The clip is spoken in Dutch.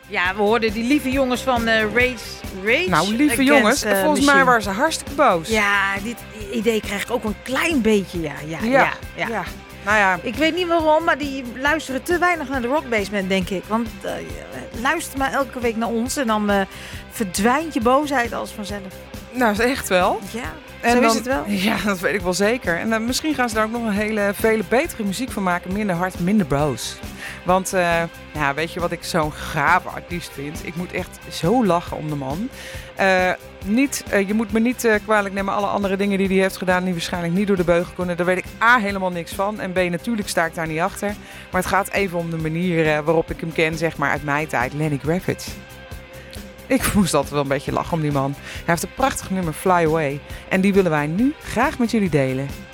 Ja, we hoorden die lieve jongens van Rage. Nou, lieve Against, jongens, volgens mij Machine. waren ze hartstikke boos. Ja, dit idee krijg ik ook een klein beetje, ja. Ja. Nou ja, Ik weet niet waarom, maar die luisteren te weinig naar de Rock Basement, denk ik. Want luister maar elke week naar ons en dan verdwijnt je boosheid als vanzelf. nou is echt wel. Ja, En zo dan, is het wel. Ja, dat weet ik wel zeker. En misschien gaan ze daar ook nog vele betere muziek van maken. Minder hard, minder boos. Want ja, weet je wat ik zo'n gave artiest vind? Ik moet echt zo lachen om de man. Je moet me niet kwalijk nemen alle andere dingen die hij heeft gedaan die waarschijnlijk niet door de beugel kunnen. Daar weet ik A, helemaal niks van. En B, natuurlijk sta ik daar niet achter. Maar het gaat even om de manier waarop ik hem ken, zeg maar uit mijn tijd. Lenny Kravitz. Ik moest altijd wel een beetje lachen om die man. Hij heeft een prachtig nummer, Fly Away. En die willen wij nu graag met jullie delen.